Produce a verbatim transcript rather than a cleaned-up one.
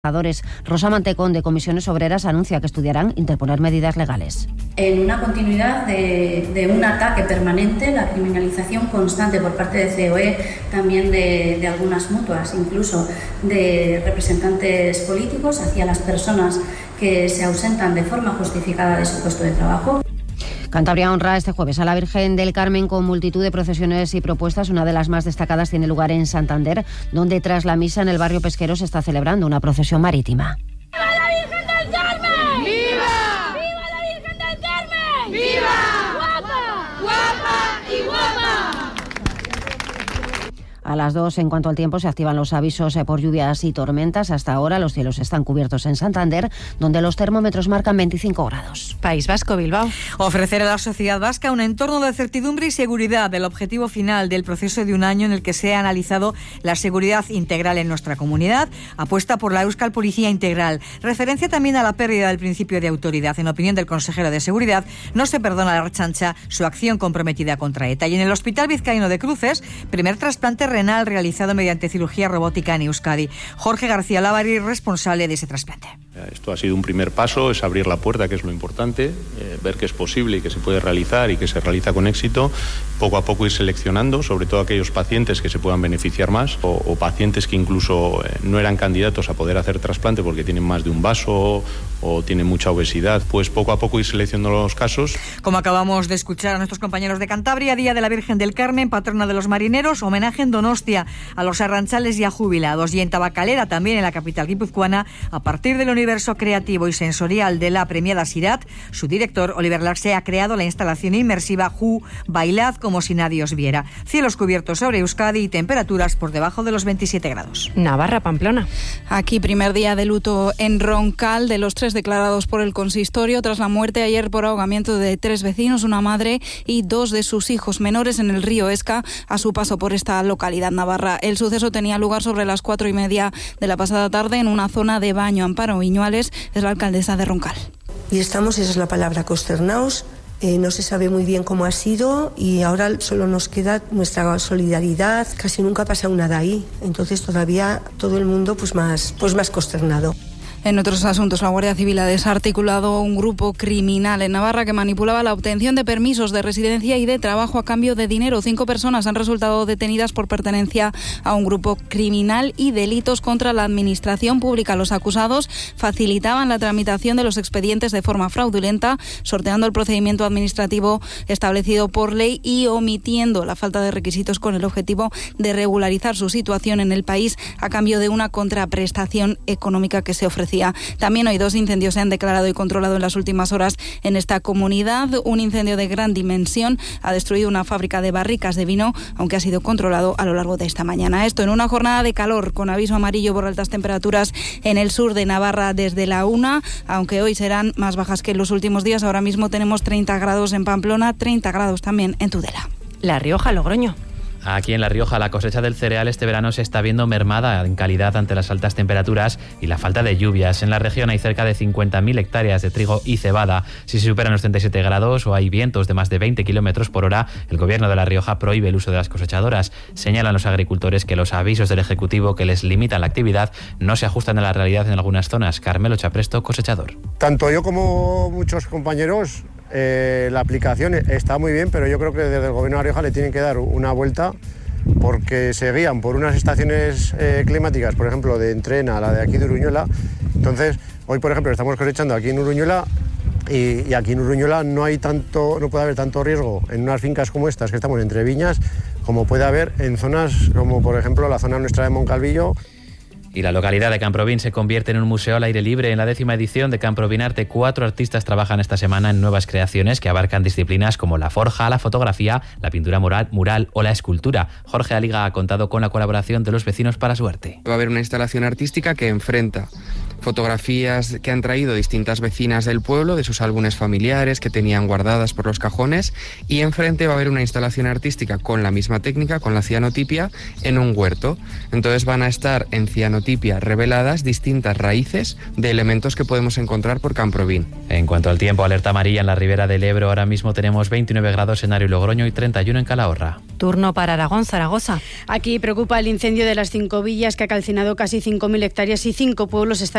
trabajadores. Rosa Mantecón, de Comisiones Obreras, anuncia que estudiarán interponer medidas legales. En una continuidad de, de un ataque permanente, la criminalización constante por parte de C O E, también de, de algunas mutuas, incluso de representantes políticos hacia las personas que se ausentan de forma justificada de su puesto de trabajo. Cantabria honra este jueves a la Virgen del Carmen con multitud de procesiones y propuestas. Una de las más destacadas tiene lugar en Santander, donde tras la misa en el barrio pesquero se está celebrando una procesión marítima. ¡Viva la Virgen del Carmen! ¡Viva! ¡Viva la Virgen del Carmen! ¡Viva! ¡Guapa! ¡Guapa y guapa! A las dos, en cuanto al tiempo, se activan los avisos por lluvias y tormentas. Hasta ahora los cielos están cubiertos en Santander, donde los termómetros marcan veinticinco grados. País Vasco, Bilbao. Ofrecer a la sociedad vasca un entorno de certidumbre y seguridad, el objetivo final del proceso de un año en el que se ha analizado la seguridad integral en nuestra comunidad. Apuesta por la Euskal Policía Integral. Referencia también a la pérdida del principio de autoridad. En opinión del consejero de Seguridad, no se perdona a la Ertzaintza su acción comprometida contra ETA. Y en el Hospital Vizcaíno de Cruces, primer trasplante renal realizado mediante cirugía robótica en Euskadi. Jorge García Lávari, responsable de ese trasplante. Esto ha sido un primer paso, es abrir la puerta, que es lo importante, eh, ver que es posible y que se puede realizar y que se realiza con éxito. Poco a poco ir seleccionando, sobre todo aquellos pacientes que se puedan beneficiar más o, o pacientes que incluso eh, no eran candidatos a poder hacer trasplante porque tienen más de un vaso o tienen mucha obesidad. Pues poco a poco ir seleccionando los casos. Como acabamos de escuchar a nuestros compañeros de Cantabria, Día de la Virgen del Carmen, patrona de los marineros, homenaje en Donostia a los arranchales y a jubilados. Y en Tabacalera, también en la capital guipuzcoana, a partir del universo creativo y sensorial de la premiada Sirat, su director, Oliver Larse, ha creado la instalación inmersiva Ju, Bailad como si nadie os viera. Cielos cubiertos sobre Euskadi y temperaturas por debajo de los veintisiete grados. Navarra, Pamplona. Aquí primer día de luto en Roncal, de los tres declarados por el consistorio tras la muerte ayer por ahogamiento de tres vecinos, una madre y dos de sus hijos menores en el río Esca a su paso por esta localidad navarra. El suceso tenía lugar sobre las cuatro y media de la pasada tarde en una zona de baño. Amparo Viñuales es la alcaldesa de Roncal. Y estamos, esa es la palabra, consternados. Eh, no se sabe muy bien cómo ha sido y ahora solo nos queda nuestra solidaridad. Casi nunca ha pasado nada ahí, entonces todavía todo el mundo pues más, pues más consternado. En otros asuntos, la Guardia Civil ha desarticulado un grupo criminal en Navarra que manipulaba la obtención de permisos de residencia y de trabajo a cambio de dinero. Cinco personas han resultado detenidas por pertenencia a un grupo criminal y delitos contra la administración pública. Los acusados facilitaban la tramitación de los expedientes de forma fraudulenta, sorteando el procedimiento administrativo establecido por ley y omitiendo la falta de requisitos con el objetivo de regularizar su situación en el país a cambio de una contraprestación económica que se ofrecía. También hoy dos incendios se han declarado y controlado en las últimas horas en esta comunidad. Un incendio de gran dimensión ha destruido una fábrica de barricas de vino, aunque ha sido controlado a lo largo de esta mañana. Esto en una jornada de calor, con aviso amarillo por altas temperaturas en el sur de Navarra desde la una, aunque hoy serán más bajas que en los últimos días. Ahora mismo tenemos treinta grados en Pamplona, treinta grados también en Tudela. La Rioja, Logroño. Aquí en La Rioja la cosecha del cereal este verano se está viendo mermada en calidad ante las altas temperaturas y la falta de lluvias. En la región hay cerca de cincuenta mil hectáreas de trigo y cebada. Si se superan los treinta y siete grados o hay vientos de más de veinte kilómetros por hora, el gobierno de La Rioja prohíbe el uso de las cosechadoras. Señalan los agricultores que los avisos del Ejecutivo que les limitan la actividad no se ajustan a la realidad en algunas zonas. Carmelo Chapresto, cosechador. Tanto yo como muchos compañeros, Eh, la aplicación está muy bien, pero yo creo que desde el Gobierno de La Rioja le tienen que dar una vuelta porque se guían por unas estaciones eh, climáticas, por ejemplo, de Entrena, la de aquí de Uruñuela. Entonces, hoy, por ejemplo, estamos cosechando aquí en Uruñuela y, y aquí en Uruñuela no hay tanto, no puede haber tanto riesgo en unas fincas como estas, que estamos entre viñas, como puede haber en zonas como, por ejemplo, la zona nuestra de Moncalvillo. Y la localidad de Camprovin se convierte en un museo al aire libre. En la décima edición de Camprovin Arte, cuatro artistas trabajan esta semana en nuevas creaciones que abarcan disciplinas como la forja, la fotografía, la pintura mural, mural o la escultura. Jorge Aliga ha contado con la colaboración de los vecinos para su arte. Va a haber una instalación artística que enfrenta fotografías que han traído distintas vecinas del pueblo, de sus álbumes familiares que tenían guardadas por los cajones, y enfrente va a haber una instalación artística con la misma técnica, con la cianotipia, en un huerto. Entonces van a estar en cianotipia reveladas distintas raíces de elementos que podemos encontrar por Camprovín. En cuanto al tiempo, alerta amarilla en la ribera del Ebro. Ahora mismo tenemos veintinueve grados en Ario y Logroño y treinta y uno en Calahorra. Turno para Aragón, Zaragoza. Aquí preocupa el incendio de las Cinco Villas, que ha calcinado casi cinco mil hectáreas y cinco pueblos están